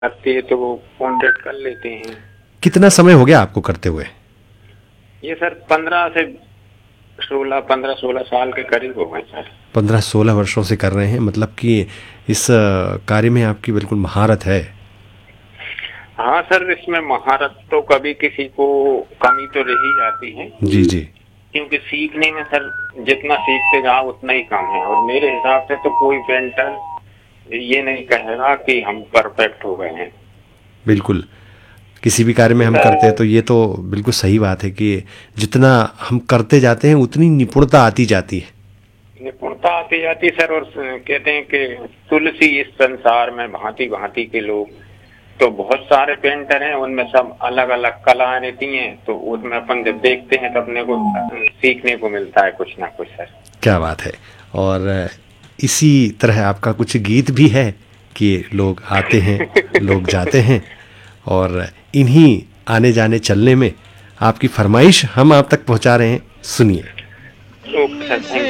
आती है तो वो कांटेक्ट कर लेते हैं। कितना समय हो गया आपको करते हुए? ये सर 15 साल के करीब हो गए सर। 15-16 वर्षों से कर रहे हैं, मतलब कि इस कार्य में आपकी बिल्कुल महारत है। हाँ सर, इसमें महारत तो कभी किसी को कमी तो रही जाती है, जी जी। क्योंकि सीखने में सर जितना सीखते जाओ उतना ही कम है। और मेरे हिसाब से तो कोई पेंटर ये नहीं कहेगा कि हम परफेक्ट हो गए हैं। बिल्कुल। किसी भी कार्य में क्योंकि हम सर करते हैं तो ये तो बिल्कुल सही बात है कि जितना हम करते जाते हैं उतनी निपुणता आती जाती है। निपुणता आती जाती है सर। और कहते हैं कि तुलसी इस संसार में भांति भांति के लोग, तो बहुत सारे पेंटर हैं, उनमें सब अलग अलग कलाएं रहती हैं, तो उसमें अपन जब देखते हैं तो अपने को सीखने को मिलता है कुछ ना कुछ सर। क्या बात है। और इसी तरह आपका कुछ गीत भी है कि लोग आते हैं, लोग जाते हैं, और इन्हीं आने जाने चलने में आपकी फरमाइश हम आप तक पहुंचा रहे हैं। सुनिए। Okay sir, thank